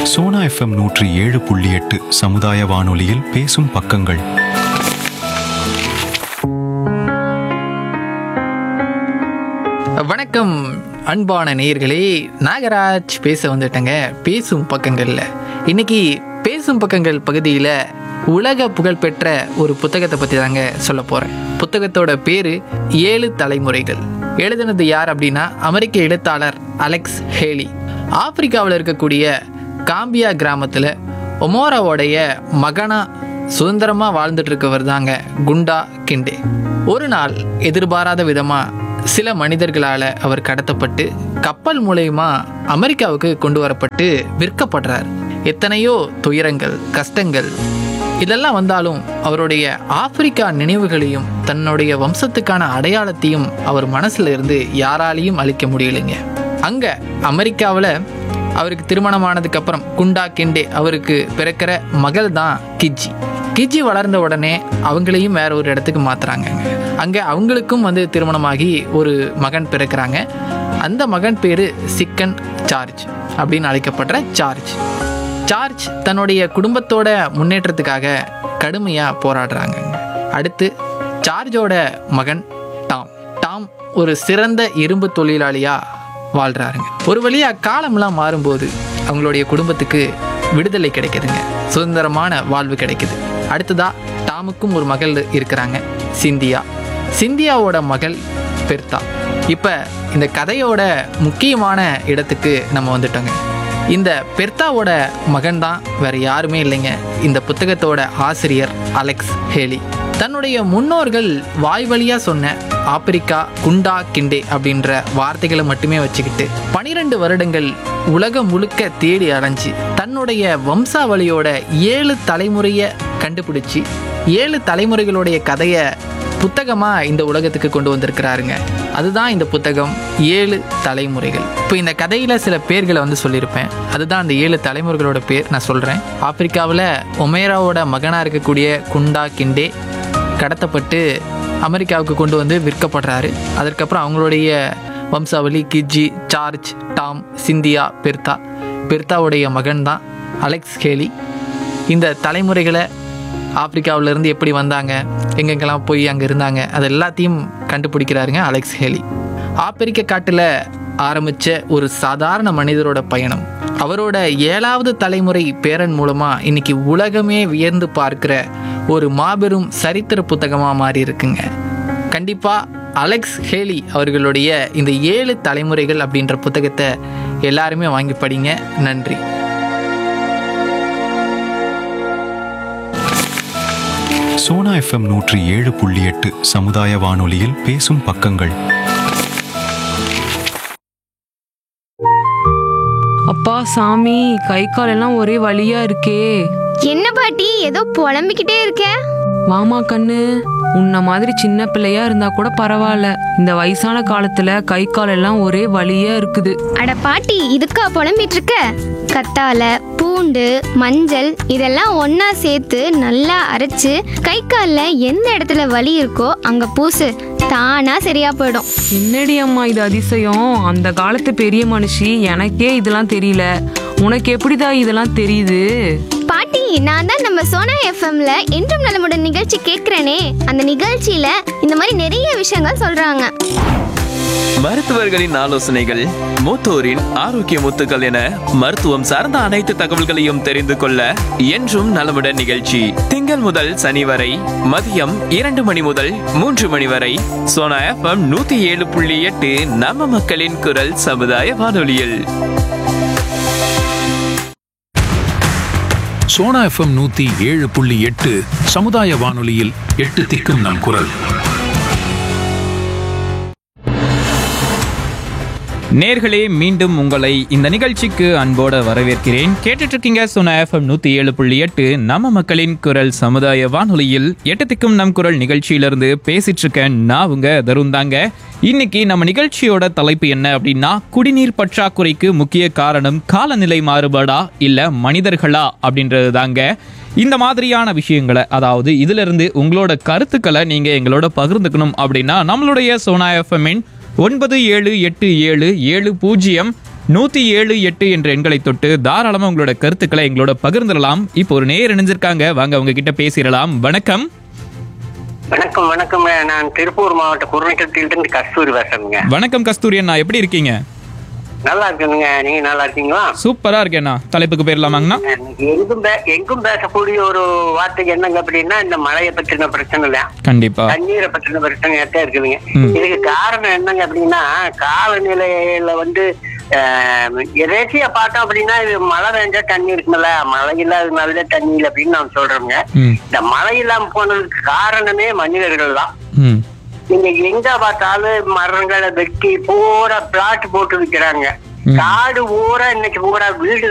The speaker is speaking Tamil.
சோனா எஃப்எம் 107.8 சமுதாய வானொலியில் பேசும் பக்கங்கள். வணக்கம் அன்பான நேயர்களே, நாகராஜ் பேச வந்துட்டேங்க. பேசும் பக்கங்களில் இன்னைக்கு பேசும் பக்கங்கள் பகுதியில் உலக புகழ்பெற்ற ஒரு புத்தகத்தை பற்றி தாங்க சொல்ல போகிறேன். புத்தகத்தோட பேர் 7 தலைமுறைகள். எழுதுனது யார் அப்படின்னா அமெரிக்க எழுத்தாளர் அலெக்ஸ் ஹேலி. ஆப்பிரிக்காவில் இருக்கக்கூடிய காம்பியா கிராமத்தில் ஒமோராவோடைய மகனா சுதந்திரமாக வாழ்ந்துட்டு இருக்கவர் தாங்க குண்டா கிண்டே. ஒரு நாள் எதிர்பாராத விதமாக சில மனிதர்களால் அவர் கடத்தப்பட்டு கப்பல் மூலயமா அமெரிக்காவுக்கு கொண்டு வரப்பட்டு விற்கப்படுறார். எத்தனையோ துயரங்கள், கஷ்டங்கள் இதெல்லாம் வந்தாலும் அவருடைய ஆப்பிரிக்கா நினைவுகளையும் தன்னுடைய வம்சத்துக்கான அடையாளத்தையும் அவர் மனசுல இருந்து யாராலையும் அழிக்க முடியலைங்க. அங்கே அமெரிக்காவில் அவருக்கு திருமணமானதுக்கு அப்புறம் குண்டா கிண்டே அவருக்கு பிறக்கிற மகள் தான் கிஜி. கிஜி வளர்ந்த உடனே அவங்களையும் வேற ஒரு இடத்துக்கு மாத்துறாங்க. அங்கே அவங்களுக்கும் திருமணமாகி ஒரு மகன் பிறக்கிறாங்க. அந்த மகன் பேர் சிக்கன் சார்ஜ் அப்படின்னு அழைக்கப்படுற சார்ஜ். சார்ஜ் தன்னுடைய குடும்பத்தோட முன்னேற்றத்துக்காக கடுமையாக போராடுறாங்க. அடுத்து சார்ஜோட மகன் டாம். டாம் ஒரு சிறந்த இரும்பு தொழிலாளியாக வாழ்கிறாருங்க. ஒரு வழியாக காலம்லாம் மாறும்போது அவங்களுடைய குடும்பத்துக்கு விடுதலை கிடைக்குதுங்க, சுதந்திரமான வாழ்வு கிடைக்குது. அடுத்ததா டாமுக்கும் ஒரு மகள் இருக்கிறாங்க, சிந்தியா. சிந்தியாவோட மகள் பெர்தா. இப்போ இந்த கதையோட முக்கியமான இடத்துக்கு நம்ம வந்துட்டோங்க. இந்த பெர்தாவோட மகன் தான் வேற யாருமே இல்லைங்க, இந்த புத்தகத்தோட ஆசிரியர் அலெக்ஸ் ஹேலி. தன்னுடைய முன்னோர்கள் வாய் வழியா சொன்ன ஆப்பிரிக்கா, குண்டா கிண்டே அப்படின்ற வார்த்தைகளை மட்டுமே வச்சுக்கிட்டு 12 வருடங்கள் உலகம் முழுக்க தேடி அலைஞ்சு தன்னுடைய வம்சாவளியோட 7 தலைமுறையை கண்டுபிடிச்சி 7 தலைமுறைகளுடைய கதையை புத்தகமாக இந்த உலகத்துக்கு கொண்டு வந்திருக்கிறாருங்க. அதுதான் இந்த புத்தகம் 7 தலைமுறைகள். இப்போ இந்த கதையில் சில பேர்களை சொல்லியிருப்பேன். அதுதான் அந்த 7 தலைமுறைகளோட பேர் நான் சொல்கிறேன். ஆப்பிரிக்காவில் ஒமேராவோட மகனாக இருக்கக்கூடிய குண்டா கிண்டே கடத்தப்பட்டு அமெரிக்காவுக்கு கொண்டு விற்கப்படுறாரு. அதற்கப்புறம் அவங்களுடைய வம்சாவளி கிஜி, சார்ஜ், டாம், சிந்தியா, பெர்தா. பெர்தாவுடைய மகன் தான் அலெக்ஸ் ஹேலி. இந்த தலைமுறைகளை ஆப்பிரிக்காவிலேருந்து எப்படி வந்தாங்க, எங்கெங்கெல்லாம் போய் அங்கே இருந்தாங்க, அது எல்லாத்தையும் கண்டுபிடிக்கிறாருங்க அலெக்ஸ் ஹேலி. ஆப்பிரிக்க காட்டில் ஆரம்பித்த ஒரு சாதாரண மனிதரோட பயணம் அவரோட 7வது தலைமுறை பேரன் மூலமாக இன்னைக்கு உலகமே வியந்து பார்க்கிற ஒரு மாபெரும் சரித்திர புத்தகமாக மாறி இருக்குங்க. கண்டிப்பாக அலெக்ஸ் ஹேலி அவர்களுடைய இந்த 7 தலைமுறைகள் அப்படின்ற புத்தகத்தை எல்லாருமே வாங்கி படிங்க. நன்றி. சோனா எஃப்எம் 107.8 சமுதாய வானொலியில் பேசும் பக்கங்கள். அப்பா சாமி, கை காலெல்லாம் ஒரே வலியா இருக்கே. என்ன பாட்டி ஏதோ புலம்பிக்கிட்டே இருக்க? வாமா கண்ணு, உன்ன மாதிரி சின்ன பிள்ளையா இருந்தா கூட பரவாயில்ல, இந்த வயசான காலத்துல கை காலெல்லாம் ஒரே வலியா இருக்குது. அட பாட்டி, இதுக்கா புலம்பிட்டு இருக்க? கத்தாழை, பூண்டு, மஞ்சள் இதெல்லாம் ஒன்னா சேர்த்து நல்லா அரைச்சு கை காலில் எந்த இடத்துல வலி இருக்கோ அங்க பூசு, தானா சரியா போயிடும். என்னடி அம்மா இது அதிசயம், அந்த காலத்து பெரிய மனுஷி, எனக்கே இதெல்லாம் தெரியல, உனக்கு எப்படிதான் இதெல்லாம் தெரியுது? பாட்டி, நான் தான் நம்ம சோனா எஃப்எம்ல என்றும் நலமுடன் நிகழ்ச்சி கேட்கிறேனே, அந்த நிகழ்ச்சியில இந்த மாதிரி நிறைய விஷயங்கள் சொல்றாங்க. மருத்துவர்களின் ஆலோசனைகள், மூத்தோரின் ஆரோக்கிய முத்துக்கள் என மருத்துவம் சார்ந்த அனைத்து தகவல்களையும் தெரிந்து கொள்ள என்றும் நலமுடன் நிகழ்ச்சி திங்கள் முதல் சனி வரை மதியம் 2 மணி முதல் 3 மணி வரை சோனா எஃப்எம் 107.8 நம்ம மக்களின் குரல் சமுதாய வானொலியில். சோனா எஃப்எம் 107.8 சமுதாய வானொலியில் 8 திக்கும் நம் குரல். நேர்களே, மீண்டும் உங்களை இந்த நிகழ்ச்சிக்கு அன்போட வரவேற்கிறேன். கேட்டுட்டு இருக்கீங்க சோனா எஃப்எம் 107.8 நம்ம மக்களின் குரல் சமுதாய வானொலியில் 8 திக்கும் நம் குரல் நிகழ்ச்சியிலிருந்து பேசிட்டு இருக்கேன். நான் உங்க தருண் தாங்க. இன்னைக்கு நம்ம நிகழ்ச்சியோட தலைப்பு என்ன அப்படின்னா, குடிநீர் பற்றாக்குறைக்கு முக்கிய காரணம் காலநிலை மாறுபாடா இல்ல மனிதர்களா அப்படின்றது தாங்க. இந்த மாதிரியான விஷயங்களை, அதாவது இதுல இருந்து உங்களோட கருத்துக்களை நீங்க எங்களோட பகிர்ந்துக்கணும் அப்படின்னா நம்மளுடைய சோனா எஃப்எம்மின் 978770 107.8 என்ற எண்களை தொட்டு தாராளமா உங்களோட கருத்துக்களை எங்களோட பகிர்ந்துடலாம். இப்போ ஒரு நேயர் இணைஞ்சிருக்காங்க, வாங்க அவங்க கிட்ட பேசிடலாம். வணக்கம். வணக்கம் வணக்கம். நான் திருப்பூர் மாவட்ட குருநகரத்திலிருந்து கஸ்தூரி பேசுறேங்க. வணக்கம் கஸ்தூரி அண்ணா, எப்படி இருக்கீங்க? நல்லா இருக்குங்க. நீங்க நல்லா இருக்கீங்களா? சூப்பரா இருக்கேண்ணா. தலைப்புக்கு போயிடலாமாங்கண்ணா? எங்கும் பேசக்கூடிய ஒரு வார்த்தை என்னங்க அப்படின்னா, இந்த மழையை பற்றின பிரச்சனை இல்ல, கண்டிப்பா தண்ணீரை பற்றின பிரச்சனையாத்தான் இருக்குதுங்க. இதுக்கு காரணம் என்னங்க அப்படின்னா, காலநிலையில வந்து எதேச்சியா பார்த்தோம் அப்படின்னா, இது மழை பெஞ்சா தண்ணி இருக்குல்ல, மழை இல்லாததுனால தண்ணி இல்லை அப்படின்னு நான் சொல்றேங்க. இந்த மழை இல்லாம போனதுக்கு காரணமே மனிதர்கள் தான். நீங்க எங்க பார்த்தாலும் மரங்களை வெட்டி பூரா பிளாட் போட்டு வைக்கிறாங்க. காடு பூரா இன்னைக்கு பூரா வீடு